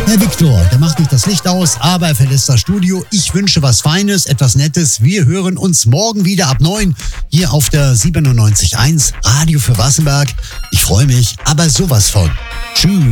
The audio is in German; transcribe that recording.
Herr Viktor, der macht nicht das Licht aus, aber er verlässt das Studio. Ich wünsche was Feines, etwas Nettes. Wir hören uns morgen wieder ab 9 hier auf der 97.1 Radio für Wassenberg. Ich freue mich, aber sowas von. Tschüss.